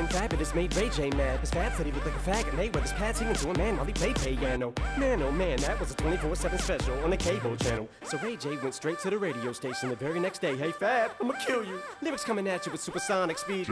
Fabulous made Ray J mad. His Fab said he looked like a faggot. Mayweather's pad singing to a man while he played piano. Man, oh man, that was a 24/7 special on the cable channel. So Ray J went straight to the radio station the very next day. Hey Fab, I'ma kill you. Lyrics coming at you with supersonic speed.